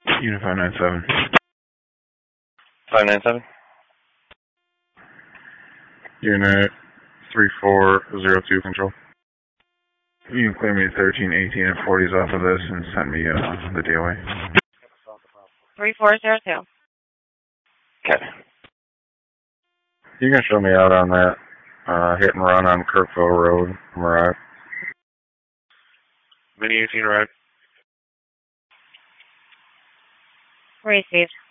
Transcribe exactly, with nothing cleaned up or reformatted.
Unit five nine seven. five nine seven? Unit three four zero two control. You can clear me thirteen, eighteen, and forties off of this and send me uh, the D O A. three four zero two. Okay. You can show me out on that uh, hit and run on Kirkville Road, Mirage. Mini eighteen arrived. Received.